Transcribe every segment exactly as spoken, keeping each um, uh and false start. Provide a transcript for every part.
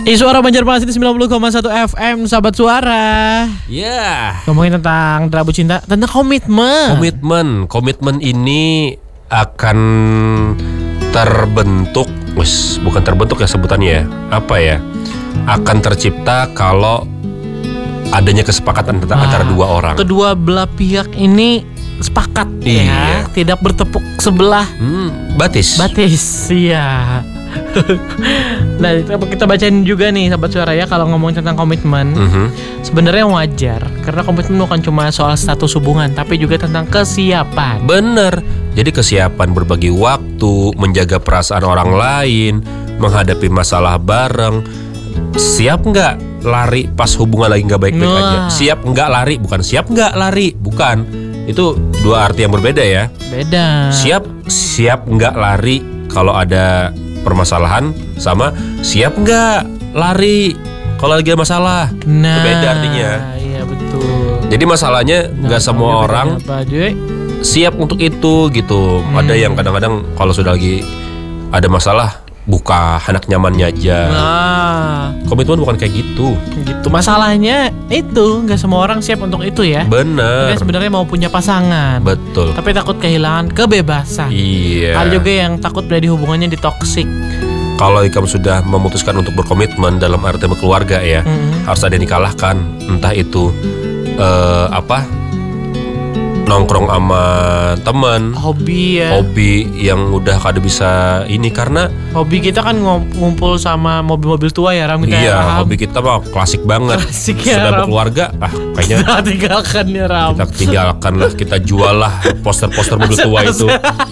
Eh, Suara Banjarmasin sembilan puluh koma satu F M, sahabat suara. Ya. Yeah. Ngomongin tentang Drabu Cinta, tentang komitmen. Komitmen, komitmen ini akan terbentuk, wis, bukan terbentuk ya sebutannya ya. Apa ya? Akan tercipta kalau adanya kesepakatan tentang Wah, antara dua orang. Kedua belah pihak ini sepakat Iya. ya, tidak bertepuk sebelah Hmm, batis. batis. Iya. Nah, kita bacain juga nih sahabat suara ya, kalau ngomong tentang komitmen. Mhm. Sebenarnya wajar karena komitmen bukan cuma soal status hubungan, tapi juga tentang kesiapan. Bener. Jadi kesiapan berbagi waktu, menjaga perasaan orang lain, menghadapi masalah bareng. Siap nggak lari pas hubungan lagi nggak baik-baik Wah. aja? Siap nggak lari, bukan siap nggak lari, bukan. Itu dua arti yang berbeda ya. Beda. Siap, siap nggak lari kalau ada permasalahan, sama siap nggak lari kalau lagi ada masalah. Nah, Itu beda artinya. Iya betul. Jadi masalahnya nggak Nah, semua bedanya orang apa, Joy? siap untuk itu gitu. Hmm. Ada yang kadang-kadang kalau sudah lagi ada masalah buka anak nyamannya aja. Nah, Komitmen bukan kayak gitu. gitu. Masalahnya itu nggak semua orang siap untuk itu ya. Bener. Mereka sebenarnya mau punya pasangan, Betul. tapi takut kehilangan kebebasan. Iya. Ada juga yang takut berada di hubungannya ditoksik. Kalau kamu sudah memutuskan untuk berkomitmen dalam arti berkeluarga ya, Mhm. harus ada yang dikalahkan. Entah itu eh, apa nongkrong sama teman, Hobi ya. hobi yang udah kada bisa ini karena Hobi kita kan ngum- ngumpul sama mobil-mobil tua ya, Ram. Kita iya Ram. hobi kita mah klasik banget. Klasik ya, Sudah Ram. berkeluarga, ah kayaknya Kita tinggalkan ya, Ram. kita tinggalkan lah, kita jual lah poster-poster mobil tua itu.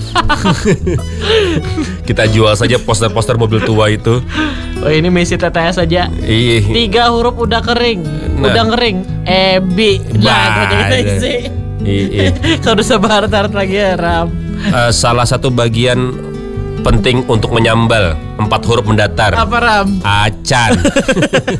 Kita jual saja poster-poster mobil tua itu. Oh, ini misi T T S aja. Ih, Tiga huruf udah kering, Nah. udah kering. Ebi. Nah, Bah, gitu iya. sih. ih, ih. Kalau udah sabar-sabar lagi ya, Ram. Eh, salah satu bagian penting untuk menyambal empat huruf mendatar. Apa, Ram? Acan.